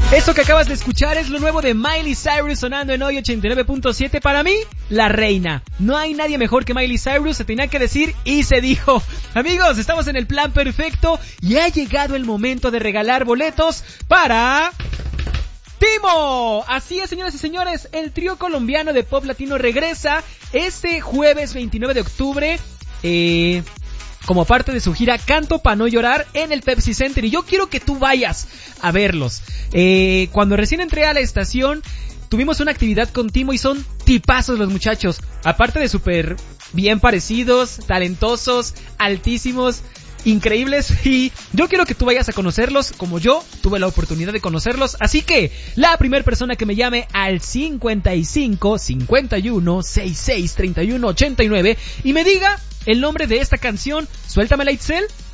Eso que acabas de escuchar es lo nuevo de Miley Cyrus sonando en hoy 89.7. Para mí, la reina. No hay nadie mejor que Miley Cyrus, se tenía que decir y se dijo. Amigos, estamos en el plan perfecto y ha llegado el momento de regalar boletos para Timo. Así es, señoras y señores, el trío colombiano de pop latino regresa este jueves 29 de octubre. Como parte de su gira Canto Pa' No Llorar en el Pepsi Center, y yo quiero que tú vayas a verlos. Cuando recién entré a la estación tuvimos una actividad con Timo y son tipazos los muchachos, aparte de súper bien parecidos, talentosos, altísimos, increíbles, y yo quiero que tú vayas a conocerlos como yo tuve la oportunidad de conocerlos. Así que la primera persona que me llame al 55 51 66 31 89 y me diga el nombre de esta canción, suéltamela, Itzel,